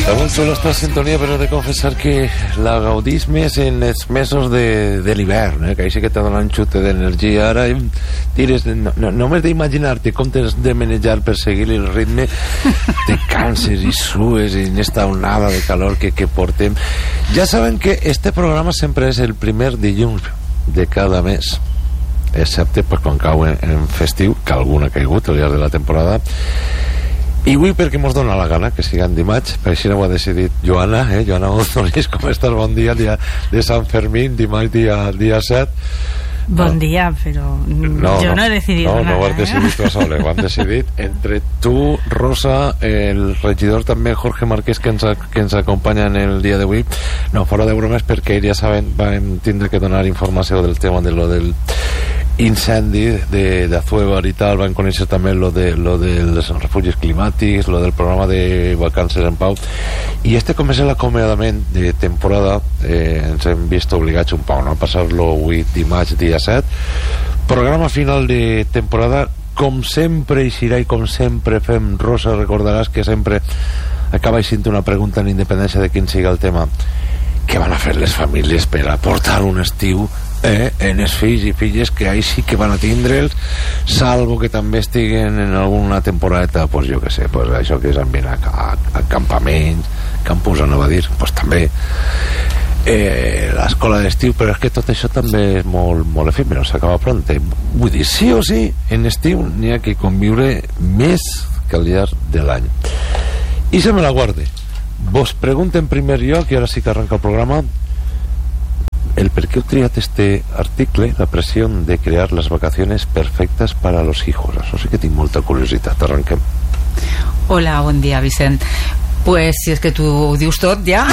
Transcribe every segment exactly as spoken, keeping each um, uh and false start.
Està molt xula esta sintonia, però he de confessar que la gaudís més en els mesos de, de l'hivern, eh? Que ahí sí que te dona un xute d'energia. Ara tires, no, no, només d'imaginar-te com tens de manejar per seguir el ritme, te canses i sues en esta onada de calor que, que portem. Ja saben que este programa sempre és el primer dilluns de cada mes, excepte pues, quan cau en, en festiu, que algun ha caigut al llarg de la temporada. I avui perquè mos dona la gana que siguin dimarts, per així no ho ha decidit Joana, eh? Joana González, com estàs? Bon dia, dia de Sant Fermín, dimarts dia, dia set. Bon no. dia, però no, jo no, no he decidit no, nada. No, no ho has decidit tu sola, ho han decidit entre tu, Rosa, el regidor també Jorge Marqués, que ens, que ens acompanya en el dia d'avui. No, fora de bromes, perquè ja saben, vam tindre que donar informació del tema de lo del incendi de, de Azuévar i tal. Van conèixer també lo, de, lo dels refugis climàtics, lo del programa de vacances en pau, i este com és l'acomiadament de temporada, eh, ens hem vist obligats un poc, no? A passar-lo avui dimarts dia set, programa final de temporada. Com sempre eixirà i com sempre fem, Rosa, recordaràs que sempre acaba eixint una pregunta en independència de quin siga el tema: què van a fer les famílies per aportar un estiu eh, en els fills i filles que ahí sí que van a tindre'ls, salvo que també estiguen en alguna temporada, pues jo que sé, pues això que és ambient a, a, a campaments, campus, anava a dir, pues també eh, l'escola d'estiu. Però és que tot això també és molt, molt efímero, s'acaba pront. Vull dir, sí o sí, en estiu n'hi ha que conviure més que al llarg de l'any. I se me la guarde. Vos pregunto en primer lloc, i ara sí que arranca el programa, el per qué he triat este article, la presión de crear las vacaciones perfectas para los hijos. Això sí que tinc molta curiositat. Arranquem. Hola, bon dia, Vicent. Pues si és que tu ho dius tot ja.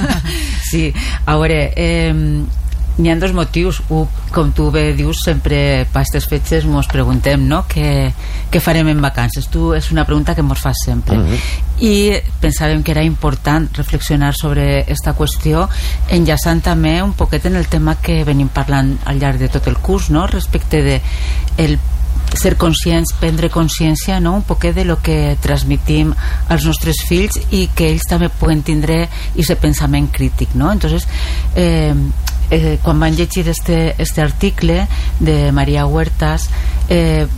Sí, a veure, eh, n'hi ha dos motius. Un, com tu bé dius, sempre per aquestes fetges mos preguntem, no?, què, què farem en vacances. Tu, és una pregunta que mos fas sempre. Uh-huh. I pensàvem que era important reflexionar sobre esta qüestió, enllaçant també un poquet en el tema que venim parlant al llarg de tot el curs, no?, respecte de el ser conscients, prendre consciència, no?, un poquet de lo que transmitim als nostres fills i que ells també puguen tindre aquest pensament crític, no? Entonces, eh, eh, quan van llegir este, este article de Maria Huertas, eh,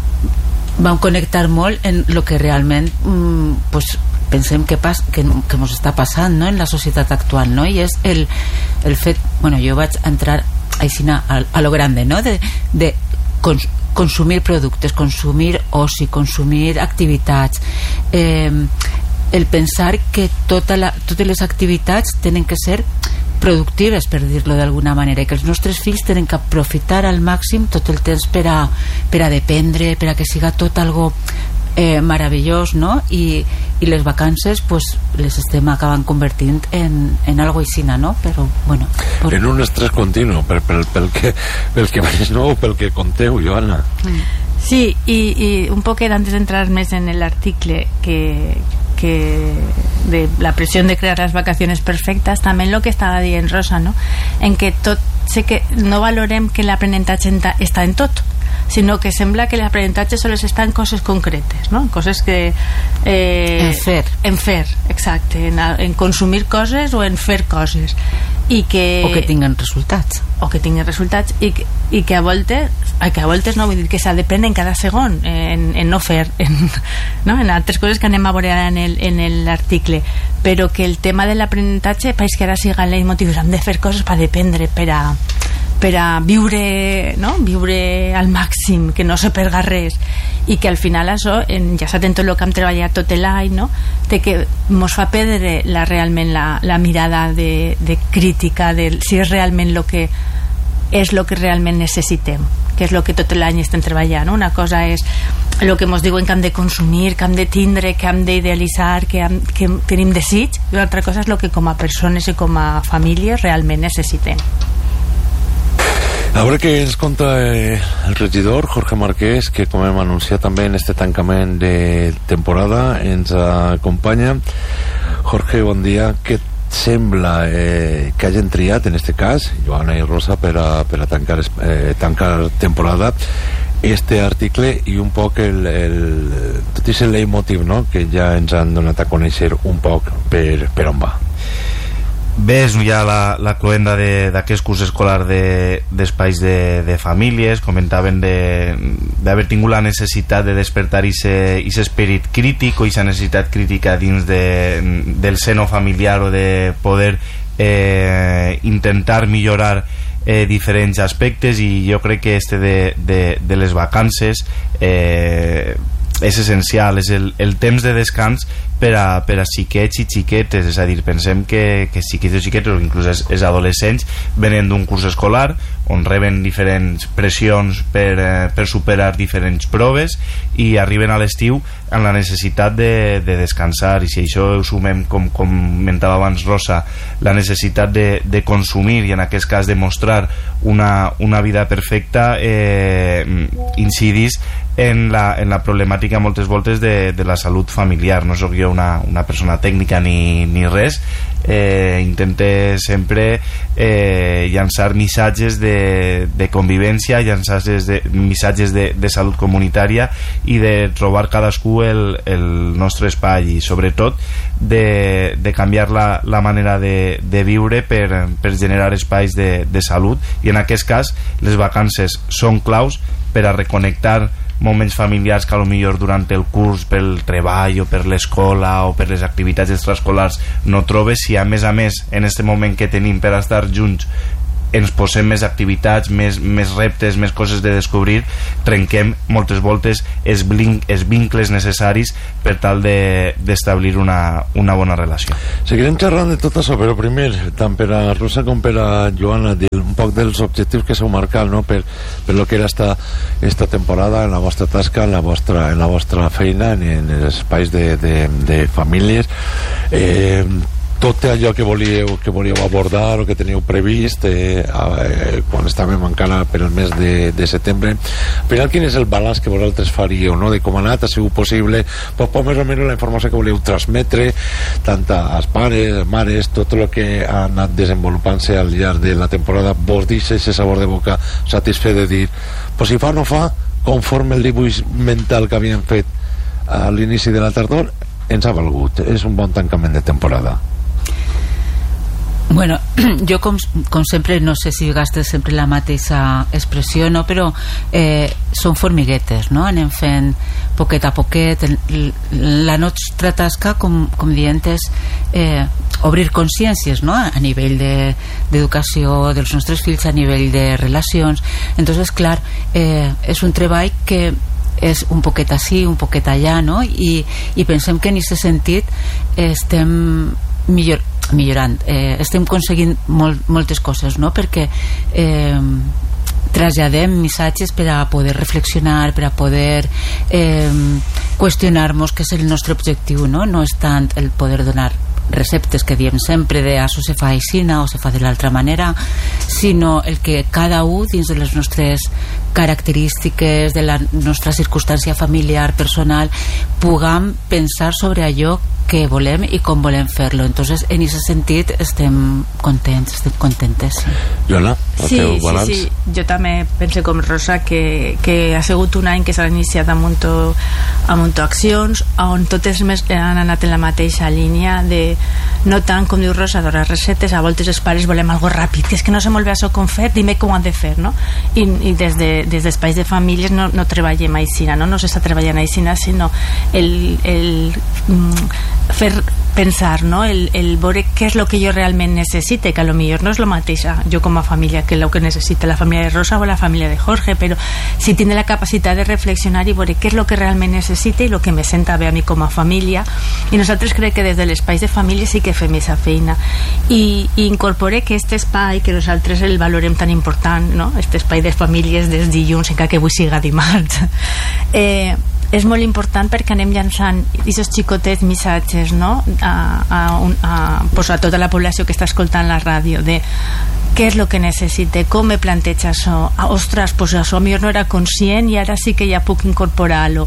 vam connectar molt en lo que realment mm, pues, pensem que, pas, que, que ens està passant, no?, en la societat actual, no? I és el, el fet, bueno, jo vaig entrar així a, a lo grande, no?, de, de cons, consumir productes, consumir oci, consumir activitats, eh, el pensar que tota la, totes les activitats tenen que ser productives, per dir-lo d'alguna manera, i que els nostres fills tenen que aprofitar al màxim tot el temps per a, per a dependre, per a que siga tot algo eh, meravellós, no? I, i les vacances pues, les estem acabant convertint en, en algo aixina, no? Però, bueno, por... en un estrès continu per, pel, pel, que, pel que vaig nou, pel que conteu, Joana. Sí, i, i un poquet antes d'entrar més en l'article que que de la presión de crear las vacaciones perfectas, también lo que estaba dient Rosa, no? En que tot, sé que no valorem que l'aprenentatge està en tot, sinó que sembla que l'aprenentatge sols està en coses concretes, no? En coses que... Eh, en fer. En fer, exacte. En, en consumir coses o en fer coses. I que... O que tinguen resultats. O que tinguen resultats i que, i que a voltes, que a voltes no, vull dir que s'ha de prendre en cada segon, en, en no fer, en, no? En altres coses que anem a veure en l'article, però que el tema de l'aprenentatge pareix que ara siga el leitmotiv, hem de fer coses per dependre, per a per a viure, no? Viure al màxim, que no se perga res, i que al final això, en, ja s'ha en tot el que hem treballat tot l'any, no? De que mos fa perdre la, realment la, la mirada de, de crítica de si és realment el que és el que realment necessitem, que és el que tot l'any estem treballant, no? Una cosa és el que ens diuen que hem de consumir, que hem de tindre, que hem d'idealitzar, que, hem, que tenim desig, i una altra cosa és el que com a persones i com a famílies realment necessitem. A veure què ens conta eh, el regidor Jorge Marqués, que com hem anunciat també en este tancament de temporada ens acompanya. Jorge, bon dia. Què et sembla eh, que hagin triat en este cas, Joana i Rosa, per a, per a tancar, eh, tancar temporada, este article i un poc el, el, tot és el leitmotiv, no?, que ja ens han donat a conèixer un poc per, per on va. Bé, és ja la, la cloenda d'aquest curs escolar d'espais de, de, de famílies. Comentaven d'haver tingut la necessitat de despertar aquest esperit crític o aquesta necessitat crítica dins de, del seno familiar, o de poder eh, intentar millorar Eh, diferents aspectes, i jo crec que este de, de, de les vacances eh, és essencial, és el, el temps de descans per a, per a xiquets i xiquetes. És a dir, pensem que, que xiquets o xiquetes, o inclús els, els adolescents, venen d'un curs escolar on reben diferents pressions per, eh, per superar diferents proves, i arriben a l'estiu amb la necessitat de, de descansar. I si això ho sumem, com comentava abans Rosa, la necessitat de, de consumir, i en aquest cas de mostrar una, una vida perfecta, eh, incidís en la, en la problemàtica moltes voltes de, de la salut familiar. No soc jo una, una persona tècnica ni, ni res, eh, intente sempre eh, llançar missatges de, de convivència, llançar de, missatges de, de salut comunitària, i de trobar cadascú el, el nostre espai, i sobretot de, de canviar la, la manera de, de viure per, per generar espais de, de salut. I en aquest cas les vacances són claus per a reconnectar moments familiars que a lo millor durant el curs, pel treball o per l'escola o per les activitats extraescolars no trobes. Si a més a més en este moment que tenim per estar junts ens posem més activitats, més, més reptes, més coses de descobrir, trenquem moltes voltes els, blink, els vincles necessaris per tal d'establir de, una, una bona relació. Seguirem xerrant de tot això, però primer, tant per a Rosa com per a Joana, un poc dels objectius que s'heu marcat, no?, per, per lo que era esta, esta temporada en la vostra tasca, en la vostra, en la vostra feina, en, en els espais de, de, de famílies. Eh, tot allò que volíeu, que volíeu abordar o que teníeu previst eh, eh, quan estàvem encara per el mes de, de setembre. Al final, quin és el balanç que vosaltres faríeu, no?, de com ha anat, ha sigut possible, pues, pues, més o menys la informació que volíeu transmetre tant als pares, mares, tot el que ha anat desenvolupant-se al llarg de la temporada, vos deixa ese sabor de boca satisfet de dir, pues si fa o no fa, conforme el dibuix mental que havíem fet a l'inici de la tardor, ens ha valgut. És un bon tancament de temporada. Bueno, jo com, com sempre, no sé si gastes sempre la mateixa expressió, no? Però eh, són formiguetes, no? Anem fent poquet a poquet. La nostra tasca, com, com dient, és eh, obrir consciències, no?, a nivell d'educació de, dels nostres fills, a nivell de relacions. Entonces, clar, eh, és un treball que és un poquet així, un poquet allà, no? I, i pensem que en aquest sentit estem millor, millorant, eh, estem aconseguint molt, moltes coses, no? Perquè eh, traslladem missatges per a poder reflexionar, per a poder eh, qüestionar-nos què és el nostre objectiu, no? No és tant el poder donar receptes que diem sempre de això se fa aixina o se fa de l'altra manera, sinó el que cada un dins de les nostres característiques, de la nostra circumstància familiar, personal, puguem pensar sobre allò que volem i com volem fer-lo. Entonces, en aquest sentit estem contents, estem contentes, sí. Joana, el sí, teu balanç? Sí, sí, jo també penso com Rosa que, que ha sigut un any que s'ha iniciat amb un to, amb un to accions on totes més han anat en la mateixa línia de, no tant com diu Rosa, de les receptes. A voltes els pares volem algo ràpid, que és que no sé molt bé això com fer, dime com ho han de fer, no? I, i des de, des d'espais de famílies no, no treballem aixina, no? No s'està treballant aixina, sinó el, el mm, fer pensar, no? El, el veure què és el que jo realment necessite, que a lo millor no és el mateix jo com a família que el que necessita la família de Rosa o la família de Jorge, però si tinc la capacitat de reflexionar i veure què és el que realment necessite i el que me senta bé a mi com a família. I nosaltres crec que des de l'espais de família sí que fem aquesta feina i, i incorpore que aquest espai que nosaltres el valorem tan important, no? Aquest espai de famílies des dilluns, encara que avui siga dimarts, eh, és molt important perquè anem llançant aquests xicotets missatges, no? a, a, un, a, pues a tota la població que està escoltant la ràdio de què és el que necessite, com me planteja això, ah, ostres, pues això a mi no era conscient i ara sí que ja puc incorporar-lo,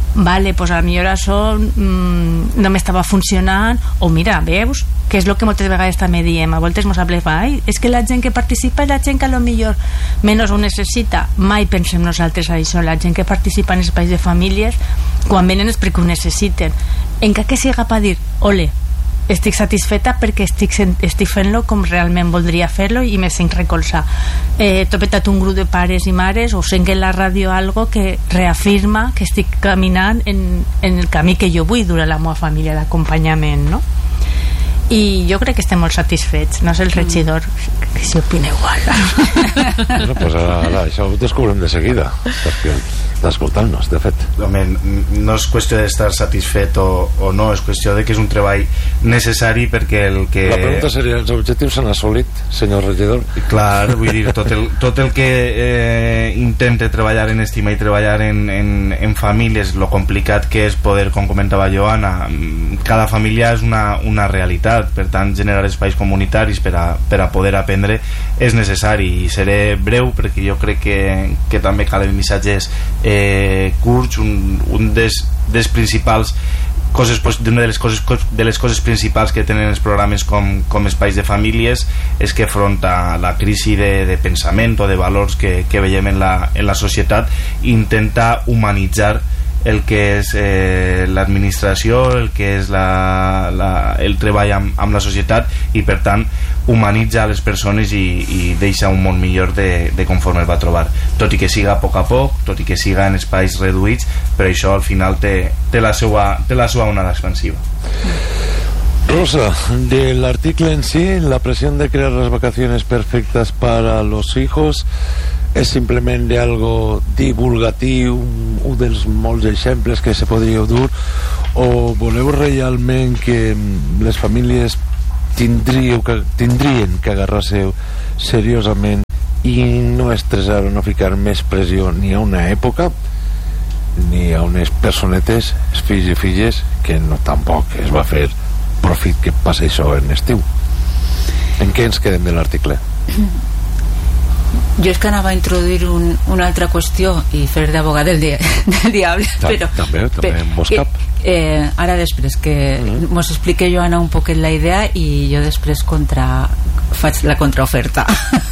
vale, pues a millor això mm, no m'estava funcionant, o mira, veus, que és el que moltes vegades també diem, a voltes mos apleva, és que la gent que participa és la gent que a lo millor menys ho necessita. Mai pensem nosaltres a això. La gent que participa en espais de famílies, quan venen és perquè ho necessiten, encara que siga per dir, ole, estic satisfeta perquè estic, estic fent-lo com realment voldria fer-lo i me sent recolzar. Eh, he petat un grup de pares i mares o sent en la ràdio algo que reafirma que estic caminant en, en el camí que jo vull durant la meva família d'acompanyament, no? I jo crec que estem molt satisfets. No és el regidor que si opina igual. Bueno, pues ara, ara, això ho descobrim de seguida, perquè d'escoltar-nos, de fet. Home, no és qüestió d'estar satisfet o, o no, és qüestió de que és un treball necessari perquè el que... La pregunta seria, els objectius s'han assolit, senyor regidor? Clar, vull dir, tot el, tot el que eh, intente treballar en estima i treballar en, en, en famílies, lo complicat que és poder, com comentava Joana, cada família és una, una realitat, per tant, generar espais comunitaris per a, per a poder aprendre és necessari, i seré breu perquè jo crec que, que també calen missatges eh, curts. Un, un des, des principals coses, una de les coses, de les coses principals que tenen els programes com, com espais de famílies és que front a la crisi de, de pensament o de valors que, que veiem en la, en la societat, intenta humanitzar el que és eh, l'administració, el que és la, la, el treball amb, amb la societat, i per tant humanitza les persones i, i deixa un món millor de, de conforme el va trobar, tot i que siga a poc a poc, tot i que siga en espais reduïts, però això al final té, té, la, seva, té la seva onada expansiva. Rosa, del artículo en sí, la presión de crear las vacaciones perfectas para los hijos és simplement de algo divulgatiu, un dels molts exemples que se podríeu dur, o voleu realment que les famílies tindríeu que, tindrien que agarrar-se seriosament i no estressar o no ficar més pressió ni a una època ni a unes personetes, els fills i filles, que no tampoc es va fer profit que passa això en estiu. En què ens quedem de l'article? Jo és que anava a introduir un, una altra qüestió i fer d'abogat del, di del diable, Ta però també, també en vos cap. Eh, ara després que mm. mos explique Joana un poquet la idea i jo després contra, faig la contraoferta.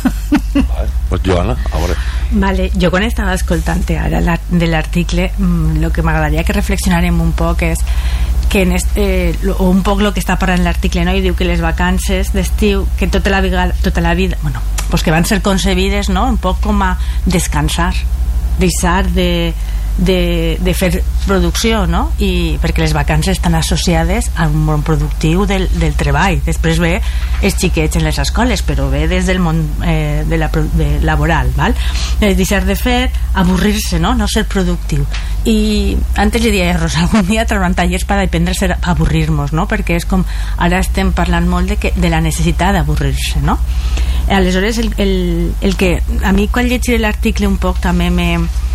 Vale, pues Joana, a veure. Vale, jo quan estava escoltant ara la, de l'article, el que m'agradaria que reflexionarem un poc és que en este, eh, o un poc el que està parlant l'article, no? I diu que les vacances d'estiu, que tota la vida, tota la vida, bueno, pues que van ser concebides, no? Un poc com a descansar, deixar de, de, de fer producció, no? I perquè les vacances estan associades a un món productiu del, del treball. Després ve els xiquets en les escoles, però ve des del món eh, de la, de laboral, val? Eh, deixar de fer, avorrir-se, no? No ser productiu. I antes li deia a Rosa, algun dia trauran tallers per aprendre a, a avorrir-nos, no? Perquè és com, ara estem parlant molt de, que, de la necessitat d'avorrir-se, no? Aleshores, el, el, el que a mi quan llegiré l'article un poc també me,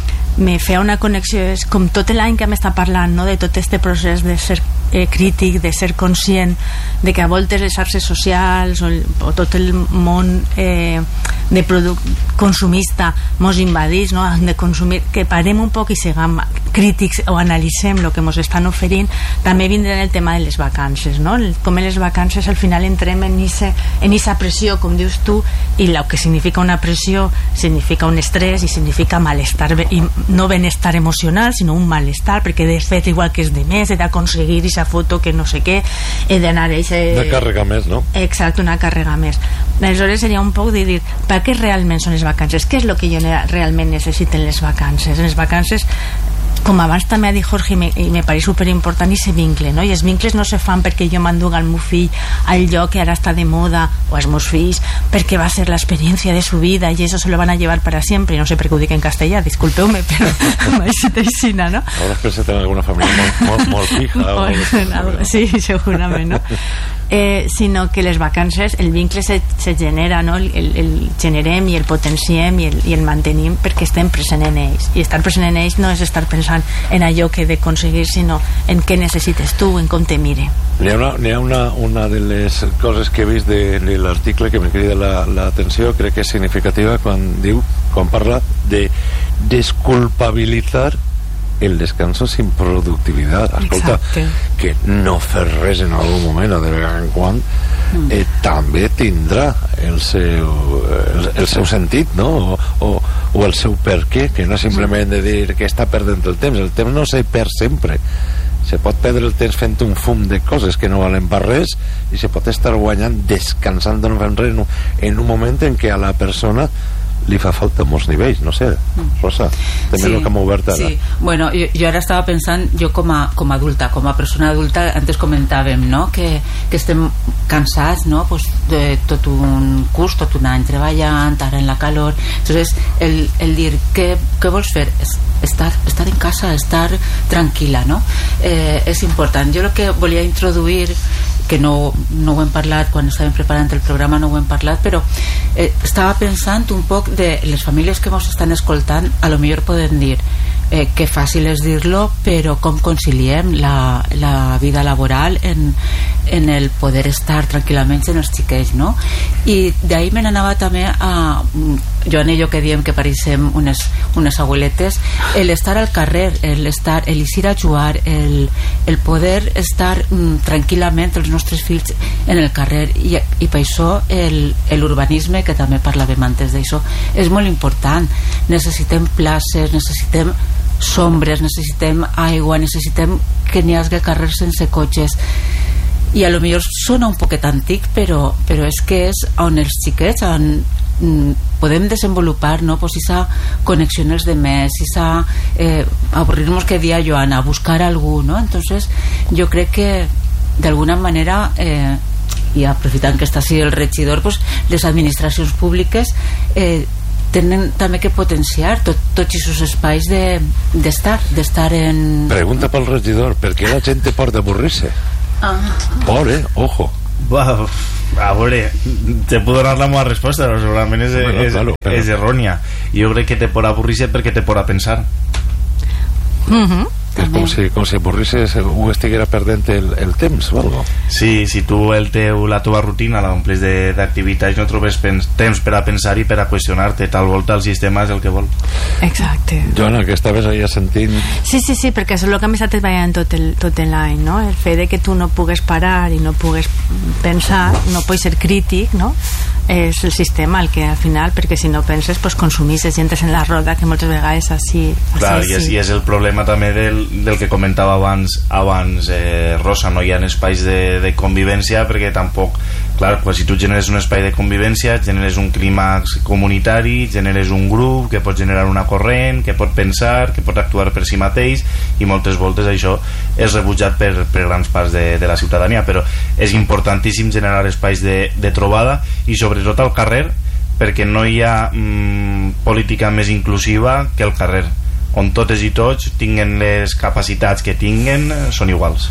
me feia una connexió, és com tot l'any que m'està parlant, no? De tot este procés de ser eh, crític, de ser conscient de que a voltes les xarxes socials o, el, o tot el món eh, de consumista mos invadís, no? De consumir, que parem un poc i siguem crítics o analitzem el que mos estan oferint. També vindrà el tema de les vacances, no? El, com en les vacances al final entrem en esa en esa pressió, com dius tu, i el que significa una pressió significa un estrès i significa malestar, i no benestar emocional, sinó un malestar, perquè de fet igual que és de més, he d'aconseguir aquesta foto que no sé què, he d'anar a ese... una càrrega més, no? Exacte, una càrrega més. Aleshores seria un poc de dir, per què realment són les vacances? Què és el que jo realment necessito en les vacances? En les vacances, com abans també ha dit Jorge, i me, i me pareix superimportant, i se vincle, no? I els vincles no se fan perquè jo m'enduga el meu fill al lloc que ara està de moda, o els meus fills, perquè va ser l'experiència de su vida i eso se lo van a llevar para siempre. No sé per què ho dic en castellà, disculpeu-me, però m'ha aixina, no? Ara es pensa tenir alguna família molt, molt, molt fija. O molt, sí, segurament, no? Eh, sinó que les vacances, el vincle se, se genera, no? el, el, el generem i el potenciem i el, i el mantenim perquè estem present en ells, i estar present en ells no és estar pensant en allò que he d'aconseguir, sinó en què necessites tu, en com te mire. N'hi ha, una, ha una, una de les coses que he vist de, de l'article que me crida l'atenció, la, crec que és significativa, quan diu, quan parla de desculpabilitzar el descanso sin productivitat. Escolta, Exacte. que no fer res en algun moment o de vegada en quan eh, també tindrà el seu, el, el seu sentit, no? O, o, o el seu per què, que no és simplement de dir que està perdent el temps. El temps no se perd sempre. Se pot perdre el temps fent un fum de coses que no valen per res, i se pot estar guanyant descansant no fent res en un, en un moment en què a la persona li fa falta molts nivells, no sé, Rosa, també Sí, el que m'ha obert ara. sí. Bueno, jo, jo ara estava pensant, jo com a, com a adulta, com a persona adulta, antes comentàvem, no?, que, que estem cansats, no?, pues de tot un curs, tot un any treballant, ara en la calor. Entonces, el, el dir, què, què vols fer? Es, estar, estar en casa, estar tranquil·la, no? Eh, és important. Jo el que volia introduir, que no, no ho hem parlat quan estàvem preparant el programa, no ho hem parlat, però eh, estava pensant un poc de les famílies que ens estan escoltant, a lo millor poden dir eh, que fàcil és dir-lo, però com conciliem la, la vida laboral en, en el poder estar tranquil·lament amb els xiquets, no? I d'ahí me n'anava també a Joan i jo, que diem que pareixem unes, unes abueletes, el estar al carrer, el estar, el ir a jugar, el, el poder estar mm, tranquil·lament els nostres fills en el carrer, i, i per això el, l'urbanisme, que també parlàvem antes d'això, és molt important. Necessitem places, necessitem sombres, necessitem aigua, necessitem que n'hi hagi carrers sense cotxes. I a lo millor sona un poquet antic, però, però és que és on els xiquets on, mm, podem desenvolupar, no? Pues esa connexió els demés, esa eh, avorrir-nos, que dia Joana, buscar algú, no? Entonces jo crec que d'alguna manera eh, i aprofitant que està així el regidor, pues, les administracions públiques eh, tenen també que potenciar tot, tots aquests espais de, d'estar d'estar en... Pregunta pel regidor, per què la gent té por d'avorrir-se? Ah. Por, eh? Ojo. Bueno, a veure, te puedo donar la meva resposta, però segurament és, bueno, és, claro, però... és errònia. Jo crec que té por a avorrir-se perquè té por a pensar. Mhm. És com si, com si avorrisses o estiguera perdent el, el temps o algo. Sí, si tu el teu, la teva rutina l'omples d'activitats, no trobes pens, temps per a pensar i per a qüestionar-te. Tal volta el sistema és el que vol. Exacte. Joana, que estaves allà sentint... Sí, sí, sí, perquè és el que m'he estat treballant tot el, tot l'any, no? El fet de que tu no pugues parar i no pugues pensar, no pots ser crític, no? És el sistema el que al final, perquè si no penses, pues consumisses i entres en la roda, que moltes vegades així... Clar, així, i és, sí. i és el problema també del, del que comentava abans, abans eh, Rosa, no hi ha espais de, de convivència, perquè tampoc, clar, pues, si tu generes un espai de convivència, generes un clímax comunitari, generes un grup que pot generar una corrent, que pot pensar, que pot actuar per si mateix, i moltes voltes això és rebutjat per, per grans parts de, de la ciutadania, però és importantíssim generar espais de, de trobada, i sobretot al carrer, perquè no hi ha mm, política més inclusiva que el carrer, on totes i tots tinguen les capacitats que tinguen, són iguals.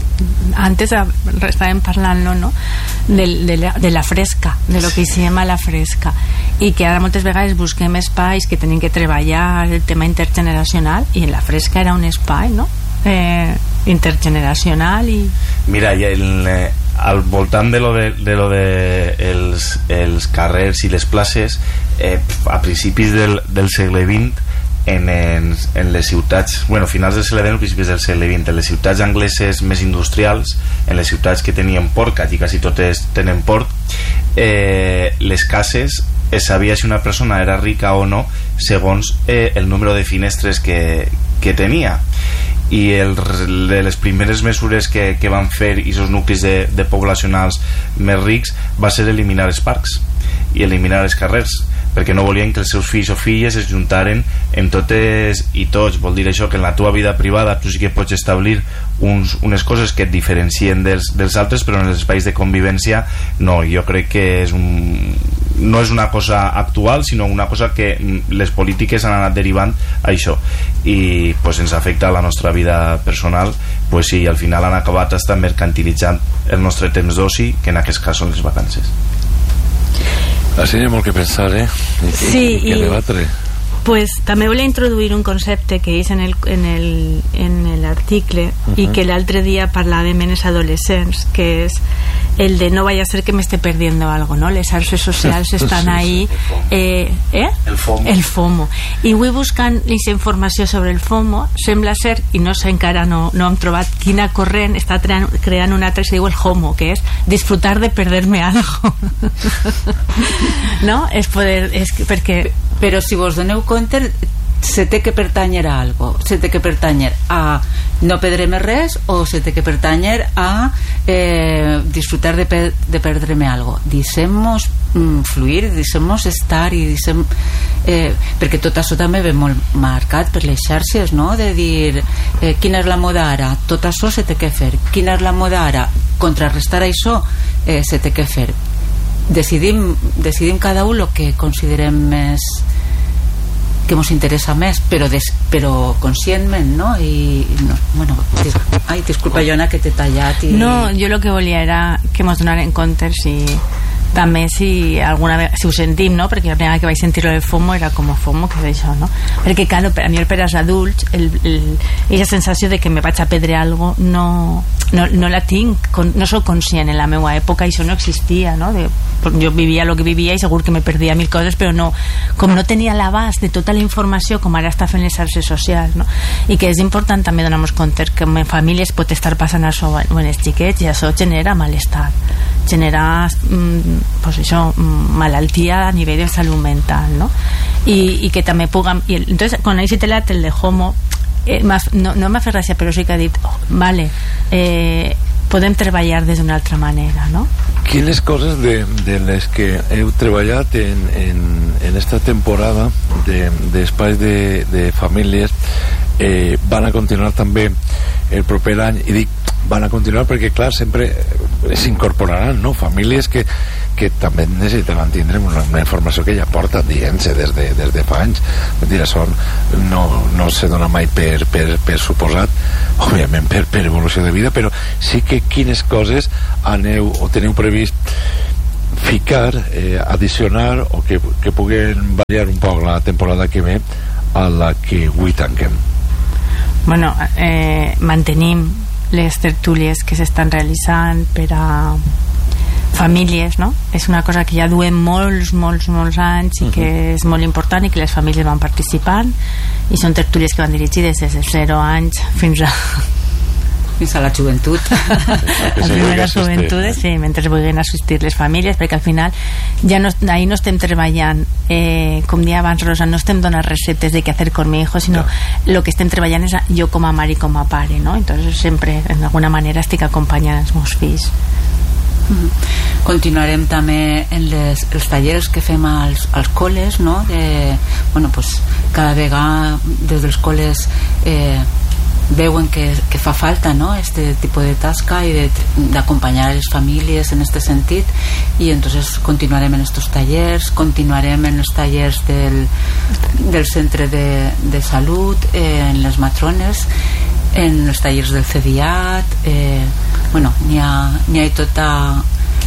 Antes estàvem parlant, no? De, de, la, de la fresca, de lo que se llama la fresca, i que ara moltes vegades busquem espais que tenim que treballar el tema intergeneracional, i en la fresca era un espai, no? Eh, intergeneracional i... Mira, i el, eh, al voltant de lo de, de, lo de els, els carrers i les places, eh, a principis del, del segle vint, en, en, en les ciutats, bueno, finals del segle vint, principis del segle vint, en les ciutats angleses més industrials, en les ciutats que tenien port, que allí quasi totes tenen port, eh, les cases es sabia si una persona era rica o no segons eh, el número de finestres que, que tenia. I el, de les primeres mesures que, que van fer aquests nuclis de, de poblacionals més rics va ser eliminar els parcs i eliminar els carrers, perquè no volien que els seus fills o filles es juntaren en totes i tots. Vol dir això, que en la teva vida privada tu sí que pots establir uns, unes coses que et diferencien dels, dels altres, però en els espais de convivència no. Jo crec que és un, no és una cosa actual, sinó una cosa que les polítiques han anat derivant a això, i pues, ens afecta a la nostra vida personal, pues sí, al final han acabat estar mercantilitzant el nostre temps d'oci, que en aquest cas són les vacances. Així hi ha molt que pensar, eh? I, Sí, i, i que debatre. Pues també volia introduir un concepte que és en el, en el, en el article uh-huh. i que l'altre dia parlàvem en els adolescents, que és el de no vaya a ser que me esté perdiendo algo, ¿no? Les xarxes socials estan sí, ahí sí, eh, eh? el FOMO el FOMO i avui buscant aquesta informació sobre el FOMO sembla ser, i no sé encara no, no hem trobat quina corrent està creant, creant un altre que es diu el HOMO, que és disfrutar de perderme algo no? És poder és que, perquè però si vos doneu compte se té que pertanyer a algo, se té que pertanyer a no perdre-me res o se té que pertanyer a eh, disfrutar de, per, de perdre-me algo. Deixem-nos mm, fluir, deixem-nos estar i deixem, eh, perquè tot això també ve molt marcat per les xarxes, no? De dir eh, quina és la moda ara, tot això se té que fer, quina és la moda ara, contrarrestar això eh, se té que fer. Decidim, decidim cada un el que considerem més que ens interessa més, però, des, però conscientment, no? I, no, bueno, dis, ai, disculpa, Joana, que t'he tallat i... No, jo el que volia era que ens donaren compte si també si alguna vegada, si ho sentim, no? Perquè la primera vegada que vaig sentir-lo del FOMO era com FOMO, que és això, no? Perquè, clar, per a mi per als adults el, el, aquesta sensació de que me vaig a perdre algo no, no, no la tinc, no soc conscient. En la meva època això no existia, no? De, jo vivia el que vivia i segur que me perdia mil coses, però no, com no tenia l'abast de tota la informació com ara està fent les xarxes socials, no? I que és important també donar-nos compte que en famílies pot estar passant això en els xiquets i això genera malestar, genera mm, pues això, malaltia a nivell de salut mental, no? I, i que també puguem i, entonces quan he citat el de HOMO eh, no, no m'ha fet gràcia, però sí que ha dit oh, vale, eh, podem treballar des d'una altra manera, no? Quines coses de, de les que heu treballat en, en, en esta temporada d'espais de, de, de famílies eh, van a continuar també el proper any? I dic van a continuar perquè, clar, sempre s'incorporaran, no? Famílies que, que també necessitaran tindre una, una informació que ja porta dient-se des, de, des de fa anys. Dir, això no, no se dona mai per, per, per suposat, òbviament per, per evolució de vida, però sí que quines coses aneu o teniu previst ficar, eh, adicionar o que, que puguen variar un poc la temporada que ve a la que avui tanquem. Bueno, eh, mantenim les tertúlies que s'estan realitzant per a famílies, no? És una cosa que ja duem molts, molts, molts anys i que és molt important i que les famílies van participant i són tertúlies que van dirigides des de zero anys fins a fins a la joventut a primeres joventudes, sí, mentre vulguin assistir les famílies, perquè al final ja no, ahí no estem treballant eh, com dia abans Rosa, no estem donant receptes de què hacer con mi hijo, sinó no. Lo que estem treballant és jo com a mare i com a pare, no? Entonces sempre, en alguna manera, estic acompanyant els meus fills. Mm-hmm. Continuarem també en les, els tallers que fem als, als col·les, no? De, bueno, pues, cada vegada des dels col·les eh, veuen que, que fa falta, no? Este tipo de tasca y de, de acompañar a las familias en este sentido, y entonces continuarem en estos tallers, continuarem en los tallers del, del centre de, de salut, eh, en les matrones, en los tallers del CEDIAT, eh, bueno, n'hi ha, n'hi ha tota...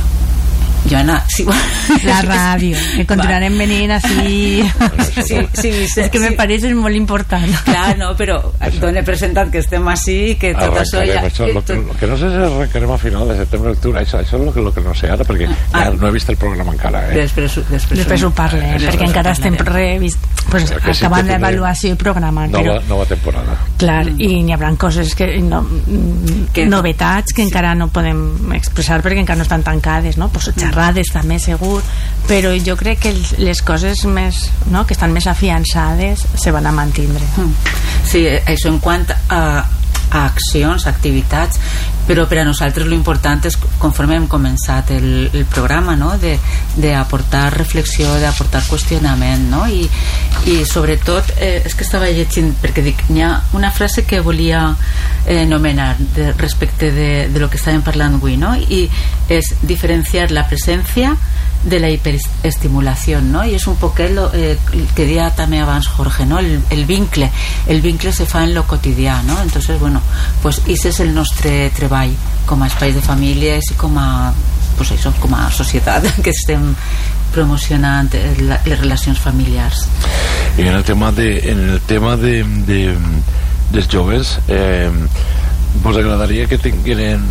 Joana, sí, la ràdio, que continuarem venint així. Sí, sí, sí, és que me sí. pareix molt important. Clar, no, però d'on he presentat que estem així i que tot això ja... Això, lo, que, lo que no sé si arrencarem a final de setembre octubre, això, això és lo que, lo que no sé ara, perquè ah, ja no he vist el programa encara, eh? Després, després, després ho parlem, eh, perquè encara estem revist, pues, acabant sí l'avaluació i programant. Nova, però, nova temporada. Clar, mm. i n'hi haurà coses que, no, que novetats que sí. encara no podem expressar perquè encara no estan tancades, no? Pues, xerrades també segur, però jo crec que les coses més, no, que estan més afiançades se van a mantindre. Sí, això en quant a, a accions, activitats, però per a nosaltres l'important és, conforme hem començat el, el programa, no? de, de aportar reflexió, d'aportar qüestionament, no? I, i sobretot eh, és que estava llegint, perquè dic, hi ha una frase que volia eh, anomenar de, respecte de, de lo que estàvem parlant avui, no? I és diferenciar la presència de la hiperestimulación, ¿no? Y es un poco lo eh, que decía también abans Jorge, ¿no? El, el vincle, el vincle se fa en lo cotidiano, ¿no? Entonces, bueno, pues ese es el nostre treball com a espais de famílies i com a, pues això, com a societat que estem promocionant la, les relacions familiars. I en el tema de, en el tema de, de dels joves, eh, vos agradaria que tingueren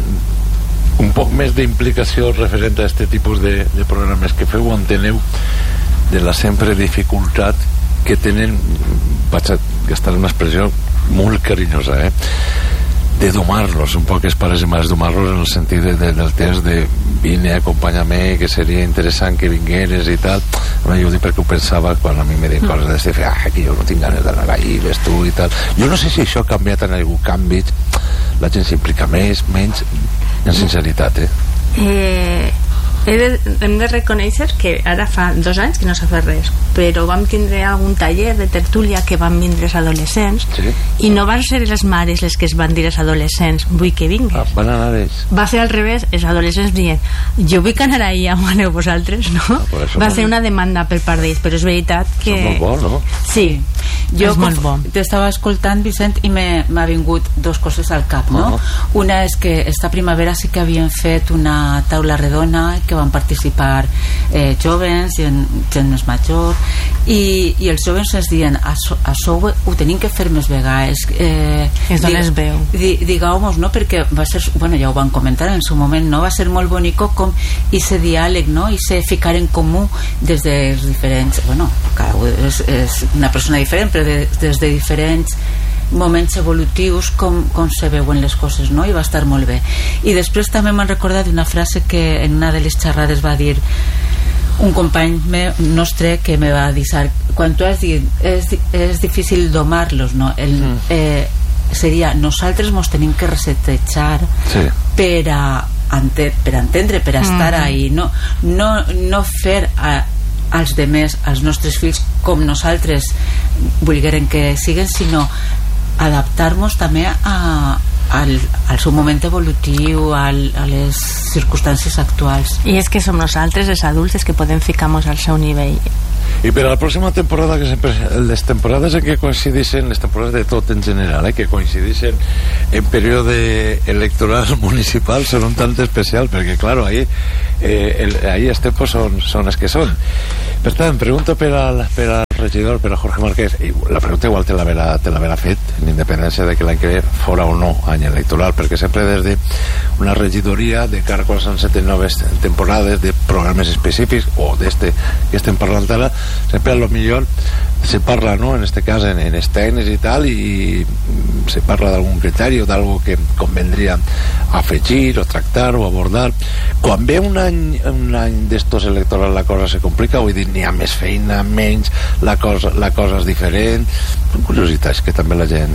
un poc més d'implicació referent a aquest tipus de, de programes, que feu enteneu de la sempre dificultat que tenen, vaig a gastar una expressió molt carinyosa, eh? de domar-los, un poc els pares i mares, domar-los en el sentit de, de, del test de vine, acompanya-me, que seria interessant que vingueres i tal. Jo ho dic perquè ho pensava quan a mi me diuen coses de fer, ah, que jo no tinc ganes d'anar ahí, ves tu i tal. Jo no sé si això ha canviat en algun canvi, la gent s'implica més, menys, en sinceritat, eh? Eh... He de, hem de reconèixer que ara fa dos anys que no s'ha fet res, però vam tindre algun taller de tertúlia que van vindre els adolescents, sí? I no van ser les mares les que es van dir als adolescents vull que vingues, ah, van anar ells. Va ser al revés, els adolescents dient jo vull que anar allà on aneu vosaltres, no? Ah, va ser una demanda per part d'ells, però és veritat que... És molt bo, no? Sí, jo és molt bo. T'estava escoltant, Vicent, i m'ha vingut dos coses al cap, no? Uh-huh. Una és que esta primavera sí que havien fet una taula redona que van participar eh, jovens, gent, gent més major, i, i els jovens ens diuen això, això ho, ho tenim que fer més vegades, eh, es dones veu, di, digueu-nos, no? Perquè va ser, bueno, ja ho van comentar en su moment, no? Va ser molt bonico com ese diàleg, no? I se ficar en comú des de diferents, bueno, cada un és, és una persona diferent, però de, des de diferents moments evolutius com, com se veuen les coses, no? I va estar molt bé. I després també m'han recordat una frase que en una de les xerrades va dir un company me, nostre que me va dir quan tu has dit és, és difícil domar-los, no? El, mm. eh, seria nosaltres mos tenim que resetejar, sí, per a ente, per a entendre, per a estar mm. ahí, no, no, no fer a als demés, als nostres fills com nosaltres volgueren que siguen, sinó adaptar-nos també a, al, al seu moment evolutiu, al, a les circumstàncies actuals. I és que som nosaltres, els adults, que podem ficar-nos al seu nivell. I per a la pròxima temporada, que sempre les temporades en què coincideixen, les temporades de tot en general, eh, que coincideixen en període electoral municipal, són un tant especial, perquè claro, ahí, eh, el, ahí els tempos són, són els que són. Per tant, pregunto per al, per al regidor, per a Jorge Marqués, i la pregunta igual te l'haverà te l'haverà fet, en independència de que l'any que ve fora o no any electoral, perquè sempre des de una regidoria, de cara quan s'han set noves temporades de programes específics, o d'este que estem parlant ara, sempre a lo millor se parla, no?, en este cas en, en els tècnics i tal, i se parla d'algun criteri o d'algo que convendria afegir o tractar o abordar. Quan ve un any un any d'estos electorals la cosa se complica, vull dir, n'hi ha més feina, menys, la cosa, la cosa és diferent. Són curiositats que també la gent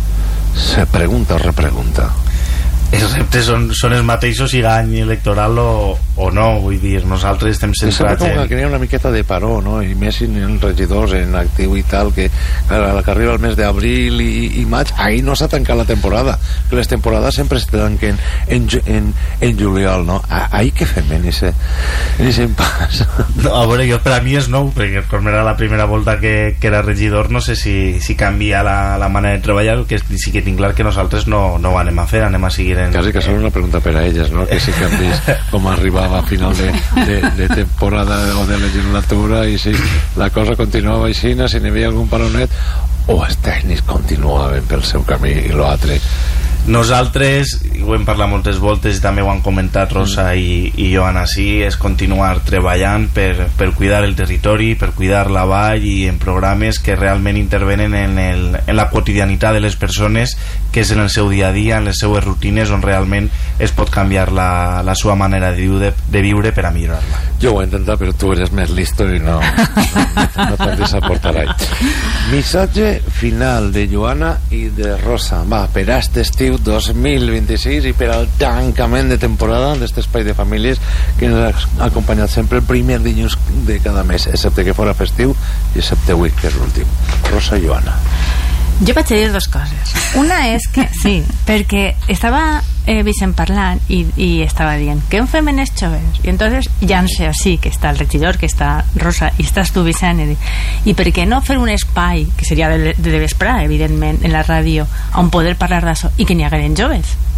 se pregunta o repregunta. Els reptes són, són els mateixos si any electoral o, o no, vull dir, nosaltres estem centrats en... que hi ha una miqueta de paró, no? I més en els regidors en actiu i tal, que clar, que arriba el mes d'abril i, i maig, ahí no s'ha tancat la temporada, que les temporades sempre es tanquen en, en, en juliol, no? Ahí què fem en ese, en ese impàs? No, a veure, jo per a mi és nou, perquè com era la primera volta que, que era regidor, no sé si, si canvia la, la manera de treballar, que sí que tinc clar que nosaltres no, no ho anem a fer, anem a seguir en... Quasi que són una pregunta per a elles, no? Que sí que han vist com arribava a final de, de, de temporada o de legislatura i si la cosa continuava així, si n'hi havia algun paronet o els tècnics continuaven pel seu camí i l'altre. Nosaltres, ho hem parlat moltes voltes i també ho han comentat Rosa mm. i, i Joana, sí, és continuar treballant per, per cuidar el territori, per cuidar la vall i en programes que realment intervenen en, el, en la quotidianitat de les persones, que és en el seu dia a dia, en les seues rutines, on realment es pot canviar la, la seva manera de viure, de viure per a millorar-la. Jo ho he intentat, però tu eres més listo i no, no, no te'n desaportarà. Missatge final de Joana i de Rosa. Va, per a este estiu dos mil vint-i-sis i per al tancament de temporada d'aquest espai de famílies que ens ha acompanyat sempre el primer dilluns de cada mes, excepte que fora festiu i excepte avui, que és l'últim. Rosa i Joana. Jo vaig a dir dues coses. Una és que, sí, perquè estava eh, Vicent parlant i, i estava dient què en fem en els joves? I entonces ja no sé, sí, que està el regidor, que està Rosa i estàs tu, Vicent, i, i per què no fer un espai, que seria de, de vesprà, evidentment, en la ràdio, on poder parlar d'això i que n'hi hagueren joves?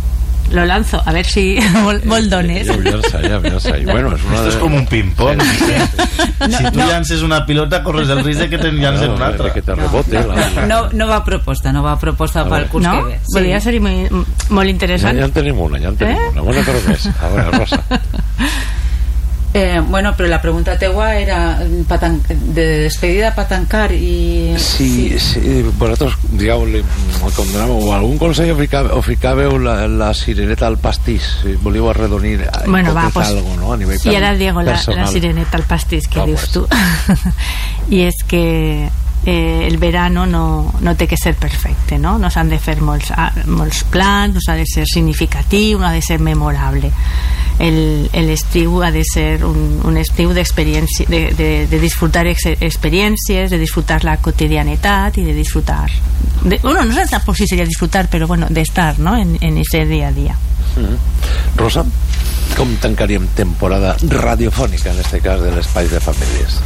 lo lanzo, a ver si vol dones. Ja ho llança, ja ho llança. I bueno, és una Esto de... es como un ping-pong. No, Si tú no. llances una pilota, corres el risc de que te llancen No, una altra. de que te rebote. la- No, no va proposta, no va proposta A pel ver. curs no? que ve. Sí. Podria ser molt, molt Ja, interessant. ja en tenim una, ja en tenim Eh? una. Bona cosa més. A veure, Rosa. Eh, bueno, però la pregunta teua era pa tan, de despedida per tancar i... Si, si vosaltres dieu, li, com donàveu, algun consell o ficàveu, o ficàveu la, la sireneta al pastís, si volíeu arredonir Bueno, va, pues, algo, no? A nivell y ahora per- Diego la, personal. la sireneta al pastis que Ah, dius pues. tú. Y es que eh, el verano no, no té que ser perfecte, no? No s'han de fer molts, ah, molts plans, no s'ha de ser significatiu, no ha de ser memorable. El, el estiu ha de ser un, un estiu d'experiència, de, de, de disfrutar ex experiències, de disfrutar la quotidianitat i de disfrutar de, bueno, no sé tampoc si seria disfrutar, però bueno, d'estar, no? en, en ese día a día. Mm. Rosa, com tancaríem temporada radiofònica, en este cas, de l'Espai de Famílies?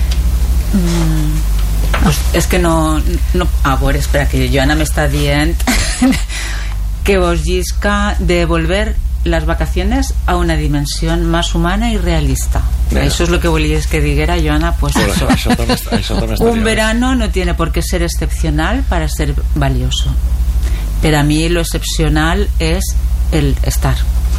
Pues és que no, no... A veure, espera, que Joana m'està dient que vos llisca de volver las vacaciones a una dimensión más humana y realista. Bueno. Eso es lo que volías que dijera Joana, pues Bueno, eso. això també, està- això també estaria Un bé. verano no tiene por qué ser excepcional para ser valioso. Pero a mí lo excepcional es el estar.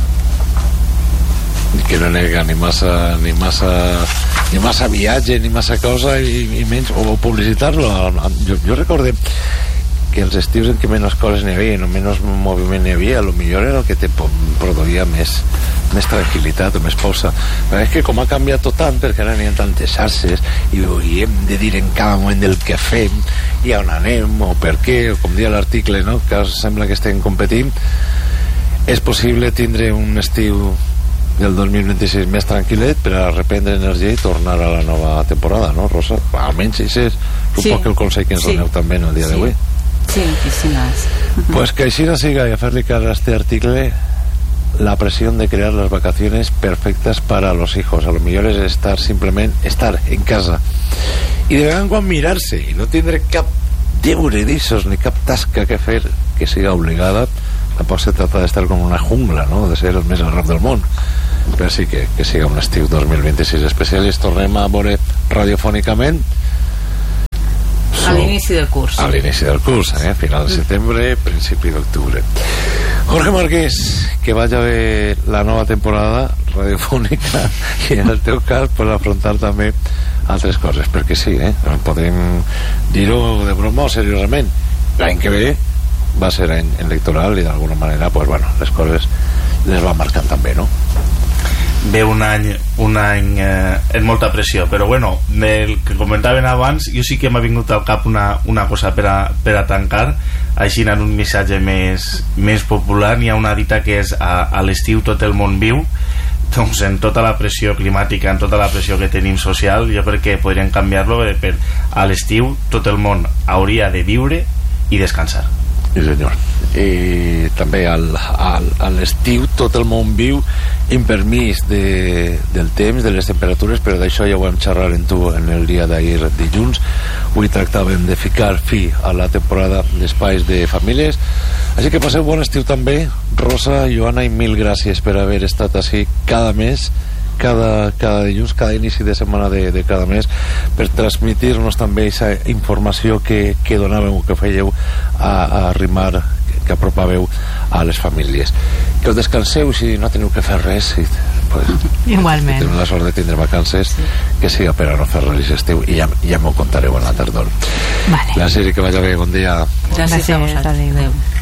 Que no nega ni massa ni massa ni massa viatge ni massa cosa i, i menys, o publicitar-lo. Jo, jo recorde que els estius en què menys coses n'hi havia, no menys moviment n'hi havia, a lo millor era el que te po- produïa més, més tranquil·litat o més pausa. Però és que com ha canviat tot tant, perquè ara n'hi ha tantes xarxes i, i hem de dir en cada moment del que fem i on anem o per què, o com dia l'article, no? Que sembla que estem competint. És possible tindre un estiu del dos mil vint-i-sis més tranquil·let per a reprendre energia i tornar a la nova temporada, no, Rosa? Almenys això és un Sí. poc el consell que ens Sí. doneu també en el dia Sí. d'avui. Sí, y sin más. Pues que així no siga, y a hacerle cara a este artículo, la presión de crear las vacaciones perfectas para los hijos. A lo mejor es estar simplemente estar en casa y de vez en cuando mirarse y no tindre cap deure d'ixos ni cap tasca que fer que siga obligada. Tampoc se trata de estar com una jungla, no? De ser el més rap del món, però sí que, que siga un estiu dos mil vint-i-sis especial i es tornem a veure radiofònicament A l'inici del curs. a l'inici del curs, eh? Final de setembre, principi d'octubre. Jorge Marquès, que vaya bé la nova temporada radiofònica i en el teu cas pues, afrontar també altres coses, perquè sí, eh? Podem dir-ho de broma o seriosament, l'any que ve va ser any electoral i d'alguna manera pues, bueno, les coses les va marcant també, no? Ve un any, un any eh, en molta pressió, però bueno, del que comentaven abans, jo sí que m'ha vingut al cap una, una cosa per a, per a tancar, així en un missatge més, més popular. N'hi ha una dita que és a, a l'estiu tot el món viu. Doncs en tota la pressió climàtica, en tota la pressió que tenim social, jo crec que podríem canviar-lo per a l'estiu tot el món hauria de viure i descansar. Sí, senyor. I també al, al, a l'estiu tot el món viu en permís de, del temps, de les temperatures, però d'això ja ho vam xerrar en tu en el dia d'ahir dilluns. Avui tractàvem de ficar fi a la temporada d'espais de famílies. Així que passeu bon estiu també. Rosa, Joana, i mil gràcies per haver estat així cada mes, cada, cada dilluns, cada inici de setmana de, de cada mes, per transmitir-nos també aquesta informació que, que donàveu, que fèieu a, a arrimar, que apropàveu a les famílies. Que us descanseu si no teniu que fer res, i, pues, Igualment. si teniu la sort de tindre vacances, sí. Que siga per a no fer res estiu, i ja, ja m'ho contareu en la tardor. Vale. Gràcies i que vagi bé, bon dia. Gràcies a vosaltres. Adéu. Adéu.